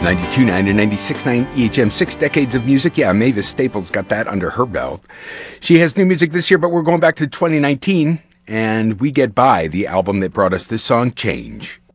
92.9 to 96.9 EHM, 6 decades of music. Yeah, Mavis Staples got that under her belt. She has new music this year, but we're going back to 2019, and We Get By, the album that brought us this song, Change.